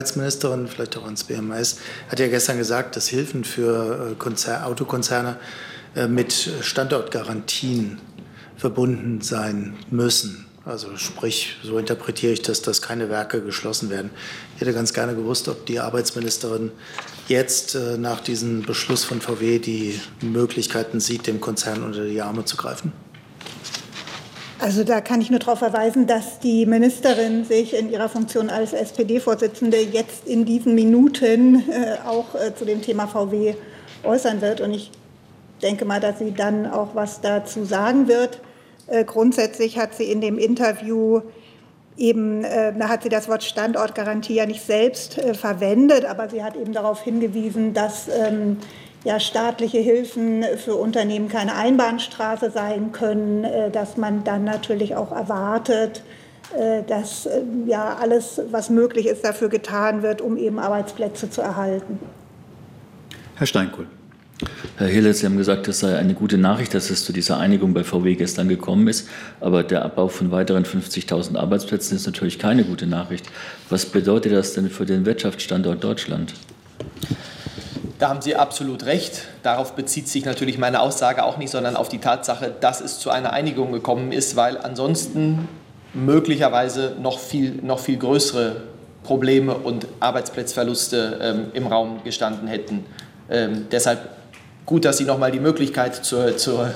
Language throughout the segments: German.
Arbeitsministerin, vielleicht auch ans BMS, hat ja gestern gesagt, dass Hilfen für Autokonzerne mit Standortgarantien verbunden sein müssen. Also sprich, so interpretiere ich das, dass keine Werke geschlossen werden. Ich hätte ganz gerne gewusst, ob die Arbeitsministerin jetzt nach diesem Beschluss von VW die Möglichkeiten sieht, dem Konzern unter die Arme zu greifen. Also da kann ich nur darauf verweisen, dass die Ministerin sich in ihrer Funktion als SPD-Vorsitzende jetzt in diesen Minuten auch zu dem Thema VW äußern wird. Und ich denke mal, dass sie dann auch was dazu sagen wird. Grundsätzlich hat sie in dem Interview eben, da hat sie das Wort Standortgarantie ja nicht selbst verwendet, aber sie hat eben darauf hingewiesen, dass staatliche Hilfen für Unternehmen keine Einbahnstraße sein können, dass man dann natürlich auch erwartet, dass alles, was möglich ist, dafür getan wird, um eben Arbeitsplätze zu erhalten. Herr Steinkohl. Herr Hille, Sie haben gesagt, es sei eine gute Nachricht, dass es zu dieser Einigung bei VW gestern gekommen ist. Aber der Abbau von weiteren 50.000 Arbeitsplätzen ist natürlich keine gute Nachricht. Was bedeutet das denn für den Wirtschaftsstandort Deutschland? Da haben Sie absolut recht. Darauf bezieht sich natürlich meine Aussage auch nicht, sondern auf die Tatsache, dass es zu einer Einigung gekommen ist, weil ansonsten möglicherweise noch viel größere Probleme und Arbeitsplatzverluste im Raum gestanden hätten. Deshalb gut, dass Sie noch mal die Möglichkeit zur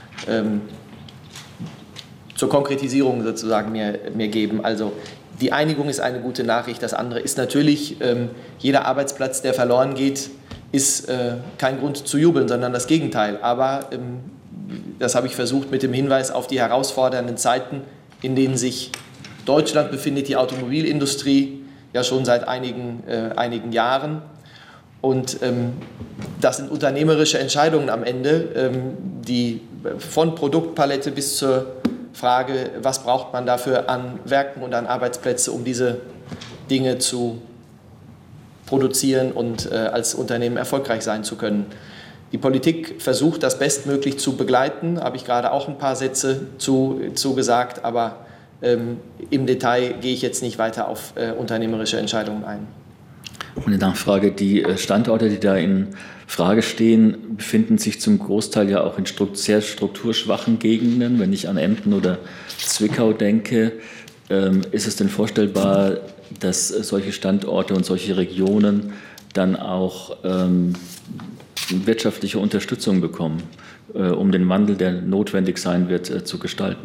Konkretisierung sozusagen mir geben. Also die Einigung ist eine gute Nachricht. Das andere ist natürlich, jeder Arbeitsplatz, der verloren geht, ist kein Grund zu jubeln, sondern das Gegenteil. Aber das habe ich versucht mit dem Hinweis auf die herausfordernden Zeiten, in denen sich Deutschland befindet, die Automobilindustrie ja schon seit einigen Jahren. Und das sind unternehmerische Entscheidungen am Ende, die von Produktpalette bis zur Frage, was braucht man dafür an Werken und an Arbeitsplätze, um diese Dinge zu produzieren und als Unternehmen erfolgreich sein zu können. Die Politik versucht, das bestmöglich zu begleiten, habe ich gerade auch ein paar Sätze zu gesagt, aber im Detail gehe ich jetzt nicht weiter auf unternehmerische Entscheidungen ein. Eine Nachfrage, die Standorte, die da in Frage stehen, befinden sich zum Großteil ja auch in sehr strukturschwachen Gegenden. Wenn ich an Emden oder Zwickau denke, ist es denn vorstellbar, dass solche Standorte und solche Regionen dann auch wirtschaftliche Unterstützung bekommen, um den Wandel, der notwendig sein wird, zu gestalten?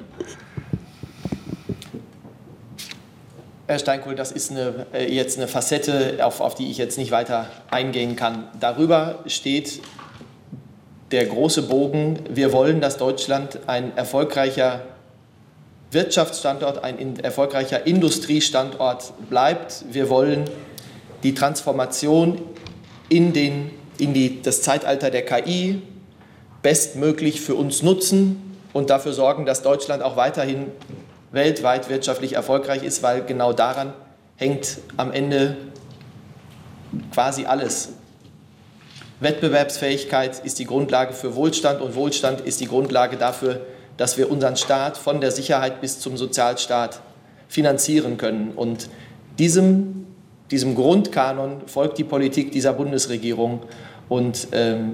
Herr Steinkohl, das ist jetzt eine Facette, auf die ich jetzt nicht weiter eingehen kann. Darüber steht der große Bogen. Wir wollen, dass Deutschland ein erfolgreicher Wirtschaftsstandort, ein erfolgreicher Industriestandort bleibt. Wir wollen die Transformation in das Zeitalter der KI bestmöglich für uns nutzen und dafür sorgen, dass Deutschland auch weiterhin weltweit wirtschaftlich erfolgreich ist, weil genau daran hängt am Ende quasi alles. Wettbewerbsfähigkeit ist die Grundlage für Wohlstand und Wohlstand ist die Grundlage dafür, dass wir unseren Staat von der Sicherheit bis zum Sozialstaat finanzieren können. Und diesem Grundkanon folgt die Politik dieser Bundesregierung. Und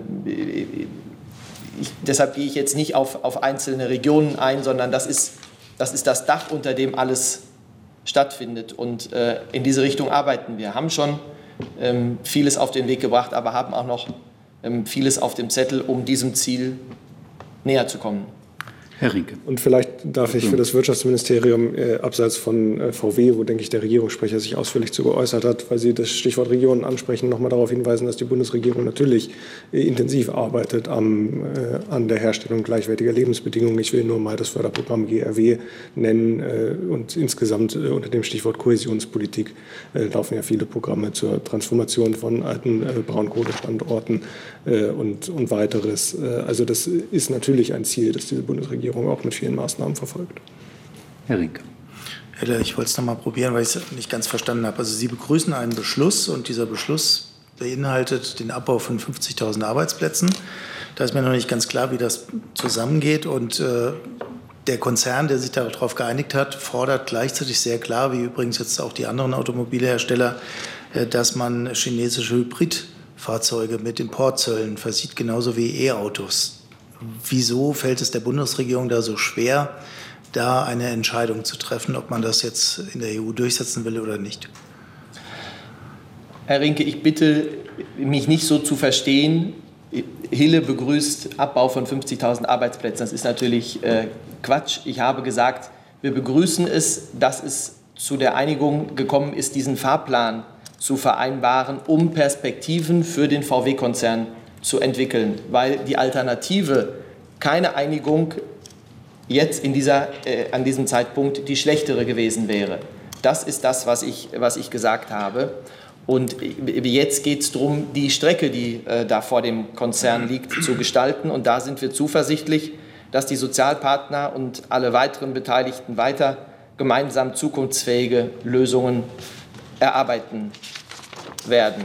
deshalb gehe ich jetzt nicht auf einzelne Regionen ein, sondern das ist das Dach, unter dem alles stattfindet. Und in diese Richtung arbeiten wir. Haben schon vieles auf den Weg gebracht, aber haben auch noch vieles auf dem Zettel, um diesem Ziel näher zu kommen. Herr Rinke. Und vielleicht darf ich für das Wirtschaftsministerium abseits von VW, wo, denke ich, der Regierungssprecher sich ausführlich zu geäußert hat, weil Sie das Stichwort Regionen ansprechen, noch mal darauf hinweisen, dass die Bundesregierung natürlich intensiv arbeitet an der Herstellung gleichwertiger Lebensbedingungen. Ich will nur mal das Förderprogramm GRW nennen und insgesamt unter dem Stichwort Kohäsionspolitik laufen ja viele Programme zur Transformation von alten Braunkohlestandorten und weiteres. Also das ist natürlich ein Ziel, das diese Bundesregierung auch mit vielen Maßnahmen verfolgt. Herr Rinke. Ich wollte es noch mal probieren, weil ich es nicht ganz verstanden habe. Also Sie begrüßen einen Beschluss und dieser Beschluss beinhaltet den Abbau von 50.000 Arbeitsplätzen. Da ist mir noch nicht ganz klar, wie das zusammengeht. Und der Konzern, der sich darauf geeinigt hat, fordert gleichzeitig sehr klar, wie übrigens jetzt auch die anderen Automobilhersteller, dass man chinesische Hybridfahrzeuge mit Importzöllen versieht, genauso wie E-Autos. Wieso fällt es der Bundesregierung da so schwer, da eine Entscheidung zu treffen, ob man das jetzt in der EU durchsetzen will oder nicht? Herr Rinke, ich bitte, mich nicht so zu verstehen. Hille begrüßt Abbau von 50.000 Arbeitsplätzen. Das ist natürlich Quatsch. Ich habe gesagt, wir begrüßen es, dass es zu der Einigung gekommen ist, diesen Fahrplan zu vereinbaren, um Perspektiven für den VW-Konzern zu entwickeln, weil die Alternative, keine Einigung jetzt an diesem Zeitpunkt die schlechtere gewesen wäre. Das ist das, was ich gesagt habe. Und jetzt geht es darum, die Strecke, die da vor dem Konzern liegt, zu gestalten. Und da sind wir zuversichtlich, dass die Sozialpartner und alle weiteren Beteiligten weiter gemeinsam zukunftsfähige Lösungen erarbeiten werden.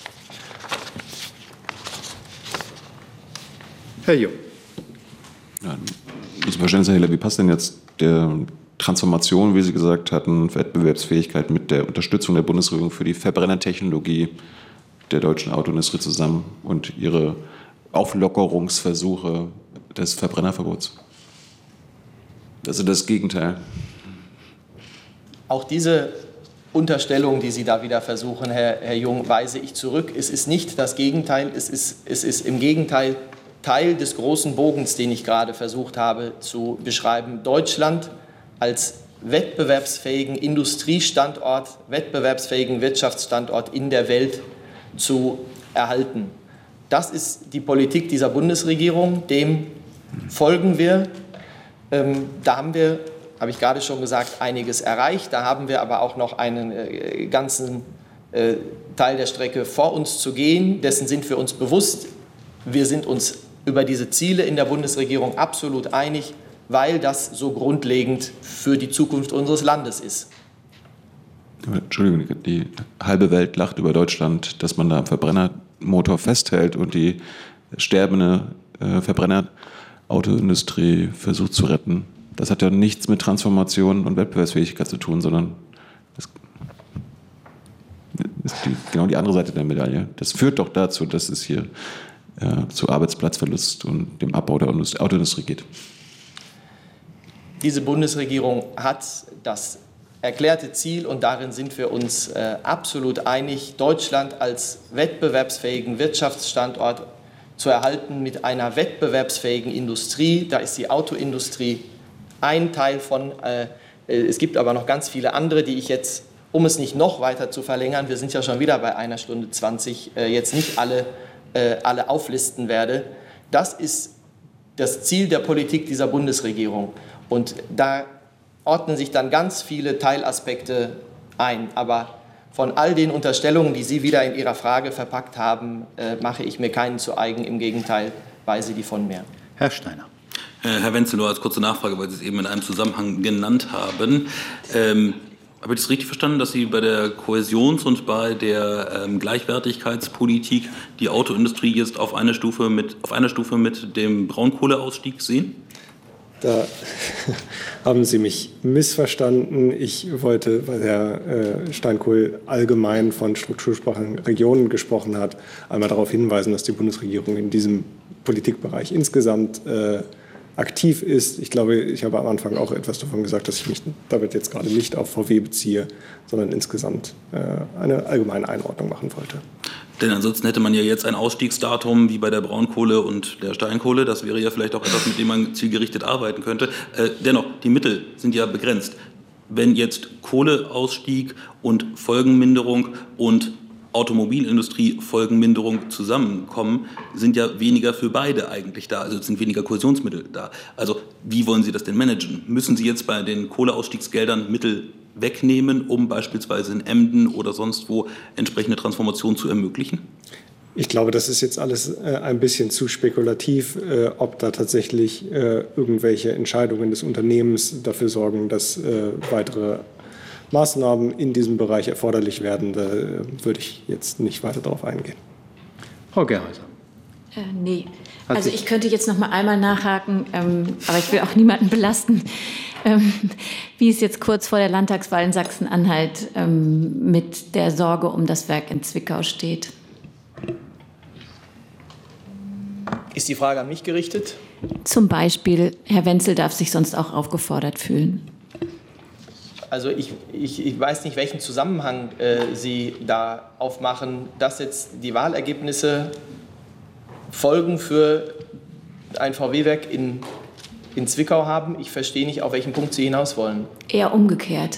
Herr Jung. Ja, das Verständnis, Herr Hiller, wie passt denn jetzt der Transformation, wie Sie gesagt hatten, Wettbewerbsfähigkeit mit der Unterstützung der Bundesregierung für die Verbrennertechnologie der deutschen Autoindustrie zusammen und ihre Auflockerungsversuche des Verbrennerverbots? Also das Gegenteil. Auch diese Unterstellung, die Sie da wieder versuchen, Herr Jung, weise ich zurück. Es ist nicht das Gegenteil, es ist im Gegenteil Teil des großen Bogens, den ich gerade versucht habe zu beschreiben. Deutschland als wettbewerbsfähigen Industriestandort, wettbewerbsfähigen Wirtschaftsstandort in der Welt zu erhalten. Das ist die Politik dieser Bundesregierung, dem folgen wir. Da haben wir, habe ich gerade schon gesagt, einiges erreicht. Da haben wir aber auch noch einen ganzen Teil der Strecke vor uns zu gehen. Dessen sind wir uns bewusst. Wir sind uns über diese Ziele in der Bundesregierung absolut einig, weil das so grundlegend für die Zukunft unseres Landes ist. Entschuldigung, die halbe Welt lacht über Deutschland, dass man da am Verbrennermotor festhält und die sterbende Verbrennerautoindustrie versucht zu retten. Das hat ja nichts mit Transformation und Wettbewerbsfähigkeit zu tun, sondern das ist genau die andere Seite der Medaille. Das führt doch dazu, dass es hier zu Arbeitsplatzverlust und dem Abbau der Autoindustrie geht. Diese Bundesregierung hat das erklärte Ziel, und darin sind wir uns absolut einig, Deutschland als wettbewerbsfähigen Wirtschaftsstandort zu erhalten mit einer wettbewerbsfähigen Industrie. Da ist die Autoindustrie ein Teil von. Es gibt aber noch ganz viele andere, die ich jetzt, um es nicht noch weiter zu verlängern, wir sind ja schon wieder bei 1 Stunde 20, jetzt nicht alle auflisten werde. Das ist das Ziel der Politik dieser Bundesregierung. Und da ordnen sich dann ganz viele Teilaspekte ein. Aber von all den Unterstellungen, die Sie wieder in Ihrer Frage verpackt haben, mache ich mir keinen zu eigen. Im Gegenteil, weise die von mir. Herr Steiner. Herr Wenzel, nur als kurze Nachfrage, weil Sie es eben in einem Zusammenhang genannt haben. Habe ich das richtig verstanden, dass Sie bei der Kohäsions- und bei der Gleichwertigkeitspolitik die Autoindustrie jetzt auf einer Stufe mit dem Braunkohleausstieg sehen? Da haben Sie mich missverstanden. Ich wollte, weil Herr Steinkohl allgemein von strukturschwachen Regionen gesprochen hat, einmal darauf hinweisen, dass die Bundesregierung in diesem Politikbereich insgesamt aktiv ist. Ich glaube, ich habe am Anfang auch etwas davon gesagt, dass ich mich damit jetzt gerade nicht auf VW beziehe, sondern insgesamt eine allgemeine Einordnung machen wollte. Denn ansonsten hätte man ja jetzt ein Ausstiegsdatum wie bei der Braunkohle und der Steinkohle. Das wäre ja vielleicht auch etwas, mit dem man zielgerichtet arbeiten könnte. Dennoch, die Mittel sind ja begrenzt. Wenn jetzt Kohleausstieg und Folgenminderung und Automobilindustrie Folgenminderung zusammenkommen, sind ja weniger für beide eigentlich da. Also es sind weniger Kohäsionsmittel da. Also wie wollen Sie das denn managen? Müssen Sie jetzt bei den Kohleausstiegsgeldern Mittel wegnehmen, um beispielsweise in Emden oder sonst wo entsprechende Transformation zu ermöglichen? Ich glaube, das ist jetzt alles ein bisschen zu spekulativ, ob da tatsächlich irgendwelche Entscheidungen des Unternehmens dafür sorgen, dass weitere Maßnahmen in diesem Bereich erforderlich werden. Da würde ich jetzt nicht weiter darauf eingehen. Frau Gerhäuser. Nee, also ich könnte jetzt noch mal einmal nachhaken, aber ich will auch niemanden belasten. wie es jetzt kurz vor der Landtagswahl in Sachsen-Anhalt mit der Sorge um das Werk in Zwickau steht. Ist die Frage an mich gerichtet? Zum Beispiel, Herr Wenzel darf sich sonst auch aufgefordert fühlen. Also ich weiß nicht, welchen Zusammenhang Sie da aufmachen, dass jetzt die Wahlergebnisse Folgen für ein VW-Werk in Zwickau haben. Ich verstehe nicht, auf welchen Punkt Sie hinaus wollen. Eher umgekehrt.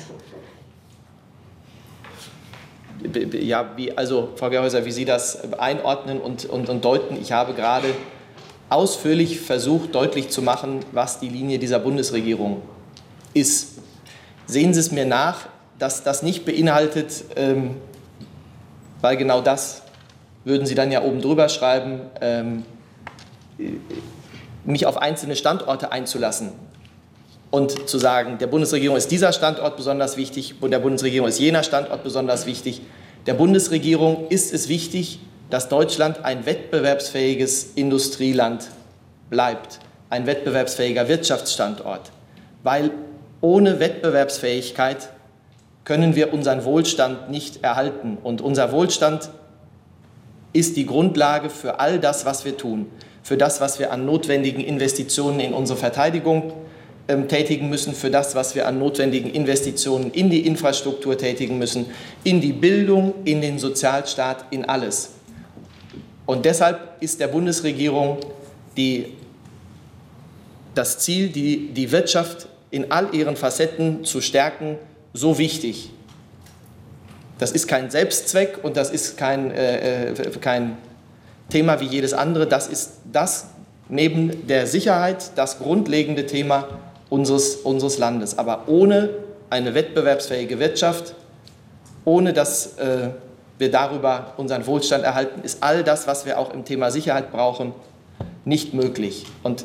Ja, also Frau Gerhäuser, wie Sie das einordnen und deuten. Ich habe gerade ausführlich versucht, deutlich zu machen, was die Linie dieser Bundesregierung ist. Sehen Sie es mir nach, dass das nicht beinhaltet, weil genau das würden Sie dann ja oben drüber schreiben, mich auf einzelne Standorte einzulassen und zu sagen, der Bundesregierung ist dieser Standort besonders wichtig und der Bundesregierung ist jener Standort besonders wichtig. Der Bundesregierung ist es wichtig, dass Deutschland ein wettbewerbsfähiges Industrieland bleibt, ein wettbewerbsfähiger Wirtschaftsstandort, weil ohne Wettbewerbsfähigkeit können wir unseren Wohlstand nicht erhalten. Und unser Wohlstand ist die Grundlage für all das, was wir tun, für das, was wir an notwendigen Investitionen in unsere Verteidigung tätigen müssen, für das, was wir an notwendigen Investitionen in die Infrastruktur tätigen müssen, in die Bildung, in den Sozialstaat, in alles. Und deshalb ist der Bundesregierung das Ziel, die Wirtschaft in all ihren Facetten zu stärken, so wichtig. Das ist kein Selbstzweck und das ist kein Thema wie jedes andere. Das ist das neben der Sicherheit das grundlegende Thema unseres Landes. Aber ohne eine wettbewerbsfähige Wirtschaft, ohne dass wir darüber unseren Wohlstand erhalten, ist all das, was wir auch im Thema Sicherheit brauchen, nicht möglich. Und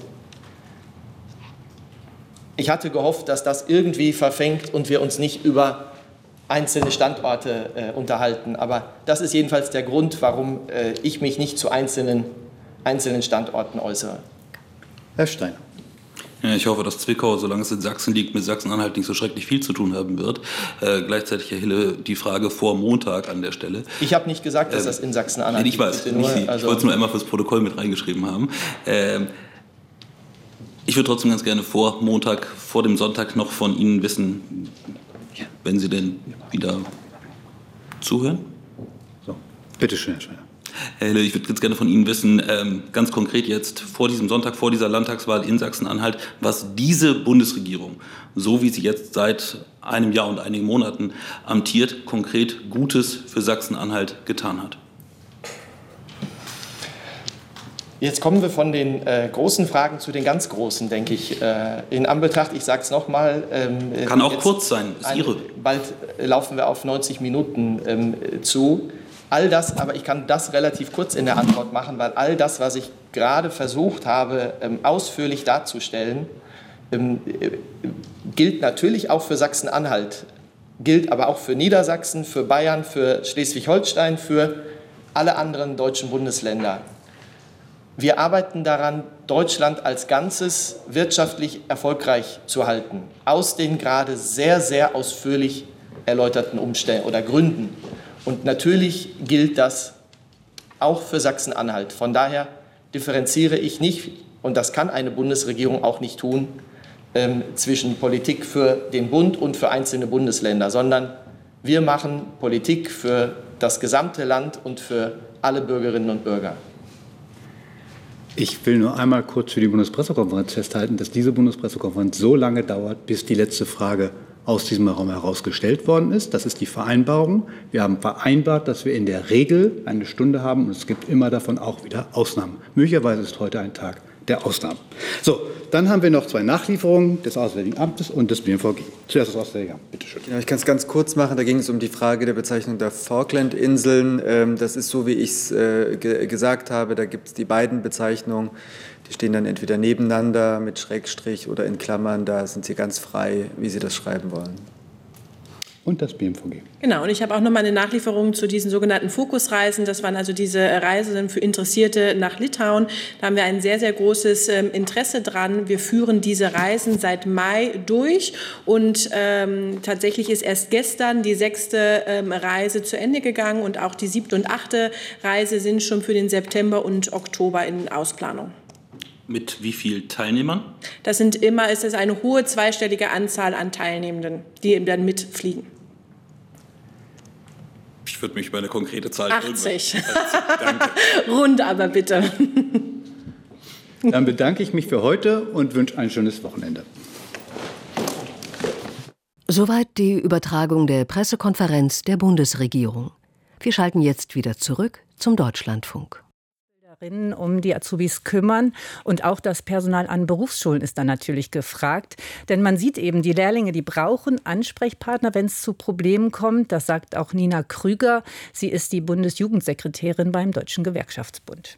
ich hatte gehofft, dass das irgendwie verfängt und wir uns nicht über einzelne Standorte unterhalten. Aber das ist jedenfalls der Grund, warum ich mich nicht zu einzelnen Standorten äußere. Herr Steiner. Ja, ich hoffe, dass Zwickau, solange es in Sachsen liegt, mit Sachsen-Anhalt nicht so schrecklich viel zu tun haben wird. Gleichzeitig, Herr Hille, die Frage vor Montag an der Stelle. Ich habe nicht gesagt, dass das in Sachsen-Anhalt liegt. Ich weiß, nicht Sie. Ich wollte es nur einmal fürs Protokoll mit reingeschrieben haben. Ich würde trotzdem ganz gerne vor Montag, vor dem Sonntag noch von Ihnen wissen, wenn Sie denn wieder zuhören. So, bitte schön, Herr Steiner. Herr Hille, ich würde ganz gerne von Ihnen wissen, ganz konkret jetzt vor diesem Sonntag, vor dieser Landtagswahl in Sachsen-Anhalt, was diese Bundesregierung, so wie sie jetzt seit einem Jahr und einigen Monaten amtiert, konkret Gutes für Sachsen-Anhalt getan hat. Jetzt kommen wir von den großen Fragen zu den ganz großen, denke ich. In Anbetracht, ich sage es nochmal. Kann auch kurz sein, ist Ihre. Bald laufen wir auf 90 Minuten zu. All das, aber ich kann das relativ kurz in der Antwort machen, weil all das, was ich gerade versucht habe, ausführlich darzustellen, gilt natürlich auch für Sachsen-Anhalt, gilt aber auch für Niedersachsen, für Bayern, für Schleswig-Holstein, für alle anderen deutschen Bundesländer. Wir arbeiten daran, Deutschland als Ganzes wirtschaftlich erfolgreich zu halten, aus den gerade sehr, sehr ausführlich erläuterten Umständen oder Gründen. Und natürlich gilt das auch für Sachsen-Anhalt. Von daher differenziere ich nicht, und das kann eine Bundesregierung auch nicht tun, zwischen Politik für den Bund und für einzelne Bundesländer, sondern wir machen Politik für das gesamte Land und für alle Bürgerinnen und Bürger. Ich will nur einmal kurz für die Bundespressekonferenz festhalten, dass diese Bundespressekonferenz so lange dauert, bis die letzte Frage aus diesem Raum herausgestellt worden ist. Das ist die Vereinbarung. Wir haben vereinbart, dass wir in der Regel eine Stunde haben, und es gibt immer davon auch wieder Ausnahmen. Möglicherweise ist heute ein Tag der Ausnahmen. So, dann haben wir noch zwei Nachlieferungen des Auswärtigen Amtes und des BMVG. Zuerst das Auswärtige Amt, bitte schön. Genau, ich kann es ganz kurz machen. Da ging es um die Frage der Bezeichnung der Falklandinseln. Das ist so, wie ich es gesagt habe. Da gibt es die beiden Bezeichnungen. Die stehen dann entweder nebeneinander mit Schrägstrich oder in Klammern. Da sind Sie ganz frei, wie Sie das schreiben wollen. Und das BMVG. Genau, und ich habe auch noch mal eine Nachlieferung zu diesen sogenannten Fokusreisen. Das waren also diese Reisen für Interessierte nach Litauen. Da haben wir ein sehr, sehr großes Interesse dran. Wir führen diese Reisen seit Mai durch und tatsächlich ist erst gestern die 6. Reise zu Ende gegangen und auch die 7. und 8. Reise sind schon für den September und Oktober in Ausplanung. Mit wie vielen Teilnehmern? Es ist eine hohe zweistellige Anzahl an Teilnehmenden, die eben dann mitfliegen. Ich würde mich über eine konkrete Zahl 80. Danke. Rund aber bitte. Dann bedanke ich mich für heute und wünsche ein schönes Wochenende. Soweit die Übertragung der Pressekonferenz der Bundesregierung. Wir schalten jetzt wieder zurück zum Deutschlandfunk. Um die Azubis kümmern und auch das Personal an Berufsschulen ist dann natürlich gefragt. Denn man sieht eben, die Lehrlinge, die brauchen Ansprechpartner, wenn es zu Problemen kommt. Das sagt auch Nina Krüger. Sie ist die Bundesjugendsekretärin beim Deutschen Gewerkschaftsbund.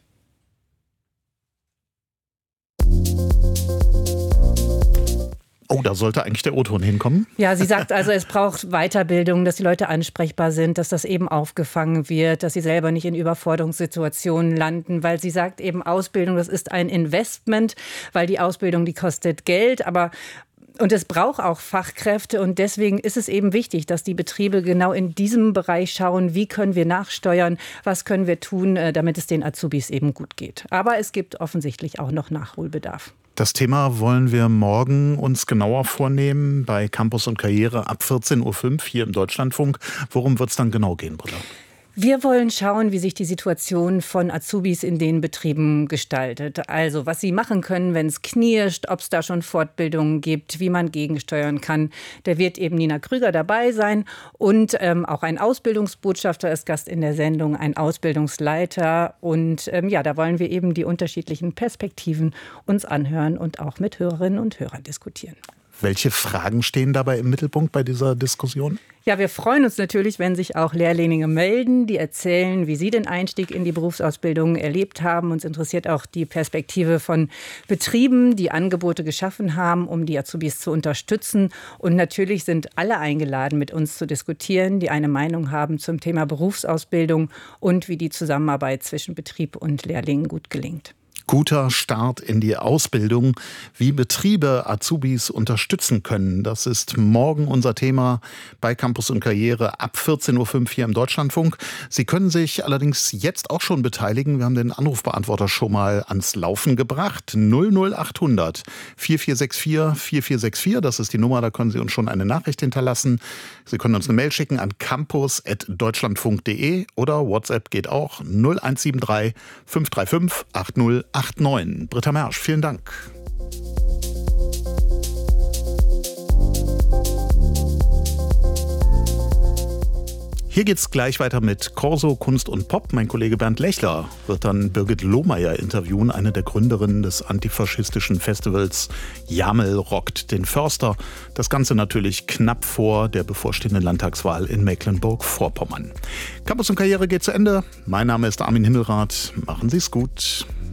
Oh, da sollte eigentlich der O-Ton hinkommen. Ja, sie sagt also, es braucht Weiterbildung, dass die Leute ansprechbar sind, dass das eben aufgefangen wird, dass sie selber nicht in Überforderungssituationen landen, weil sie sagt eben, Ausbildung, das ist ein Investment, weil die Ausbildung, die kostet Geld, und es braucht auch Fachkräfte und deswegen ist es eben wichtig, dass die Betriebe genau in diesem Bereich schauen, wie können wir nachsteuern, was können wir tun, damit es den Azubis eben gut geht. Aber es gibt offensichtlich auch noch Nachholbedarf. Das Thema wollen wir morgen uns genauer vornehmen bei Campus und Karriere ab 14.05 Uhr hier im Deutschlandfunk. Worum wird es dann genau gehen, Britta? Wir wollen schauen, wie sich die Situation von Azubis in den Betrieben gestaltet. Also, was sie machen können, wenn es knirscht, ob es da schon Fortbildungen gibt, wie man gegensteuern kann. Da wird eben Nina Krüger dabei sein und auch ein Ausbildungsbotschafter ist Gast in der Sendung, ein Ausbildungsleiter. Und da wollen wir eben die unterschiedlichen Perspektiven uns anhören und auch mit Hörerinnen und Hörern diskutieren. Welche Fragen stehen dabei im Mittelpunkt bei dieser Diskussion? Ja, wir freuen uns natürlich, wenn sich auch Lehrlinge melden, die erzählen, wie sie den Einstieg in die Berufsausbildung erlebt haben. Uns interessiert auch die Perspektive von Betrieben, die Angebote geschaffen haben, um die Azubis zu unterstützen. Und natürlich sind alle eingeladen, mit uns zu diskutieren, die eine Meinung haben zum Thema Berufsausbildung und wie die Zusammenarbeit zwischen Betrieb und Lehrlingen gut gelingt. Guter Start in die Ausbildung, wie Betriebe Azubis unterstützen können. Das ist morgen unser Thema bei Campus und Karriere ab 14.05 Uhr hier im Deutschlandfunk. Sie können sich allerdings jetzt auch schon beteiligen. Wir haben den Anrufbeantworter schon mal ans Laufen gebracht. 00800 4464 4464, das ist die Nummer, da können Sie uns schon eine Nachricht hinterlassen. Sie können uns eine Mail schicken an campus@deutschlandfunk.de oder WhatsApp geht auch 0173 535 8089. Britta Mersch, vielen Dank. Hier geht's gleich weiter mit Corso, Kunst und Pop. Mein Kollege Bernd Lechler wird dann Birgit Lohmeier interviewen, eine der Gründerinnen des antifaschistischen Festivals Jamel rockt den Förster. Das Ganze natürlich knapp vor der bevorstehenden Landtagswahl in Mecklenburg-Vorpommern. Campus und Karriere geht zu Ende. Mein Name ist Armin Himmelrath. Machen Sie's gut.